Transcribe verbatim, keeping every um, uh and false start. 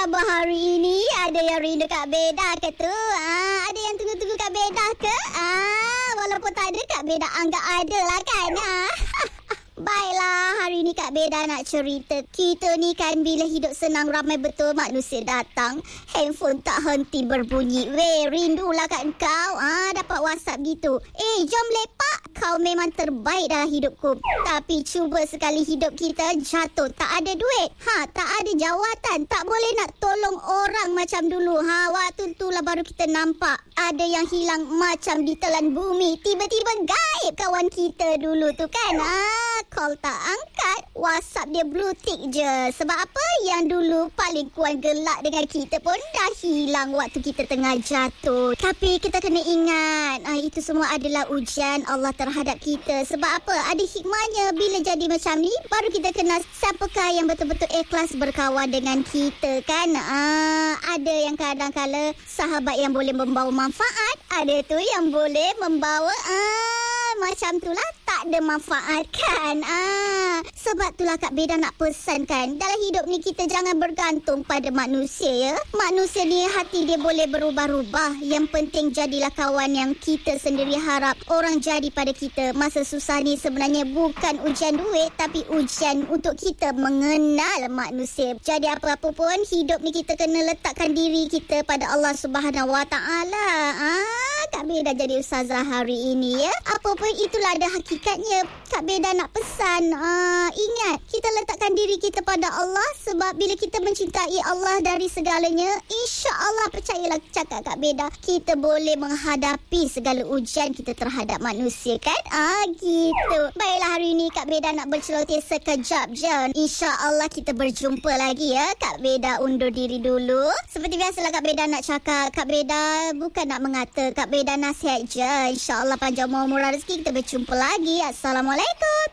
khabar hari ini? Ada yang rindu Kak Beda ke tu? Ah, ada yang tunggu-tunggu Kak Beda ke? Ah, walaupun tak ada, Kak Beda anggap ada lah kan? Ah. Baiklah, hari ni Kak Beda nak cerita. Kita ni kan bila hidup senang ramai betul manusia datang. Handphone tak henti berbunyi. Weh, rindulah kat kau. Ah, dapat WhatsApp gitu. Eh, jom lepak. Kau memang terbaik dalam hidupku. Tapi cuba sekali hidup kita jatuh. Tak ada duit. Ha, tak ada jawatan. Tak boleh nak tolong orang macam dulu. Ha, waktu itulah baru kita nampak ada yang hilang macam ditelan bumi. Tiba-tiba gaib kawan kita dulu tu kan. Ah, call tak angkat, WhatsApp dia blue tick je. Sebab apa? Yang dulu paling kuat gelak dengan kita pun dah hilang waktu kita tengah jatuh. Tapi kita kena ingat, ah, itu semua adalah ujian Allah terhadap kita. Sebab apa? Ada hikmahnya. Bila jadi macam ni, baru kita kenal siapakah yang betul-betul ikhlas berkawan dengan kita kan. Ah, ada yang kadang-kala sahabat yang boleh membawa manfaat, ada tu yang boleh membawa ah, macam tu lah, tak ada manfaat kan. Ah, sebab itulah Kak Beda nak pesan kan, dalam hidup ni kita jangan bergantung pada manusia ya. Manusia ni hati dia boleh berubah-ubah. Yang penting jadilah kawan yang kita sendiri harap orang jadi pada kita. Masa susah ni sebenarnya bukan ujian duit, tapi ujian untuk kita mengenal manusia. Jadi apa-apa pun hidup ni kita kena letakkan diri kita pada Allah Subhanahu Wa Taala. Ah, Kak Beda jadi ustazah hari ini ya. Apa pun itulah ada hakikatnya. Kak Beda nak pesan, uh, ingat, kita letakkan diri kita pada Allah. Sebab bila kita mencintai Allah dari segalanya, insya-Allah, percayalah cakap Kak Beda, kita boleh menghadapi segala ujian kita terhadap manusia kan. Ah, gitu. Baiklah, hari ini Kak Beda nak berceloteh sekejap je. Insya-Allah kita berjumpa lagi ya. Kak Beda undur diri dulu. Seperti biasalah Kak Beda nak cakap, Kak Beda bukan nak mengata, Kak Beda nasihat je. Insya-Allah panjang umur murah rezeki, kita berjumpa lagi. Assalamualaikum.